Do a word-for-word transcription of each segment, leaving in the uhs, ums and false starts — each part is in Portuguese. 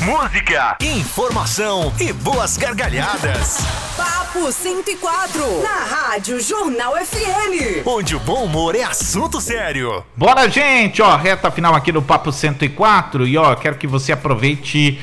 música, informação e boas gargalhadas. Papo cento e quatro, na Rádio Jornal F M. Onde o bom humor é assunto sério. Bora, gente, ó, reta final aqui do Papo cento e quatro. E ó, quero que você aproveite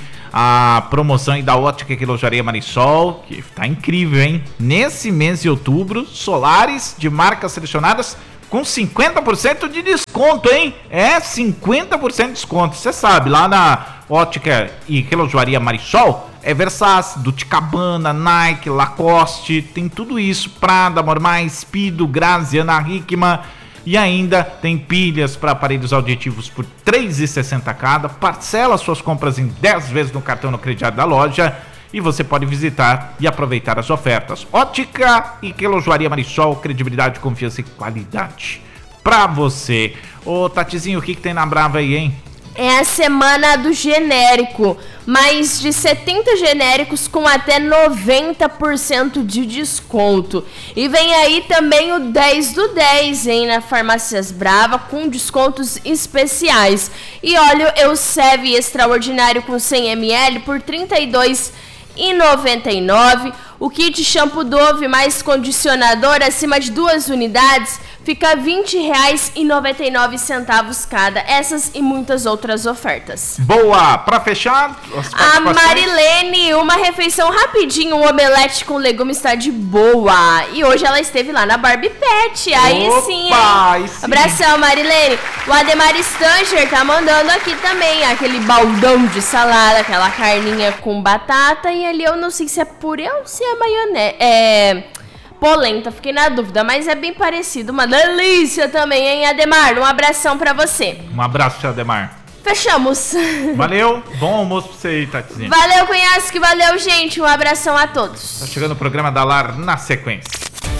a promoção aí da Ótica e Relojaria Marisol, que tá incrível, hein? Nesse mês de outubro, solares de marcas selecionadas com cinquenta por cento de desconto, hein? É, cinquenta por cento de desconto. Você sabe, lá na Ótica e Relojaria Marisol é Versace, Dolce and Gabbana, Nike, Lacoste, tem tudo isso, Prada, Mormai, Speedo, Graziana, Hickman, e ainda tem pilhas para aparelhos auditivos por três reais e sessenta centavos cada. Parcela suas compras em dez vezes no cartão no crediário da loja e você pode visitar e aproveitar as ofertas. Ótica e Relojaria Marisol, credibilidade, confiança e qualidade pra você. Ô Tatizinho, o que que tem na Brava aí, hein? É a semana do genérico, mais de setenta genéricos com até noventa por cento de desconto. E vem aí também o dez do dez, hein, na Farmácias Brava, com descontos especiais. E óleo Elseve extraordinário com cem mililitros por trinta e dois reais e noventa e nove centavos. O kit shampoo Dove mais condicionador acima de duas unidades fica vinte reais e noventa e nove centavos cada. Essas e muitas outras ofertas. Boa! Pra fechar, a Marilene, uma refeição rapidinho, um omelete com legumes está de boa. E hoje ela esteve lá na Barbie Pet. Aí Opa, sim, hein? aí sim. Abração, Marilene. O Ademar Stanger tá mandando aqui também aquele baldão de salada, aquela carninha com batata. E ali eu não sei se é purê ou se é maionese. É... polenta, fiquei na dúvida, mas é bem parecido, uma delícia também, hein, Ademar? Um abração pra você. Um abraço, Ademar. Fechamos. Valeu, bom almoço pra você aí, Tatizinha. Valeu, Cunhasque, valeu, gente, um abração a todos. Tá chegando o programa da Lar na sequência.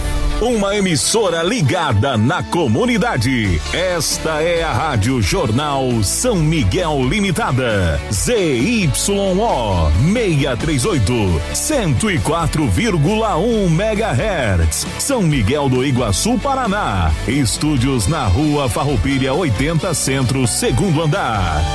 Uma emissora ligada na comunidade. Esta é a Rádio Jornal São Miguel Limitada. Z Y O seiscentos e trinta e oito, cento e quatro vírgula um megahertz. São Miguel do Iguaçu, Paraná. Estúdios na Rua Farroupilha oitenta Centro, segundo andar.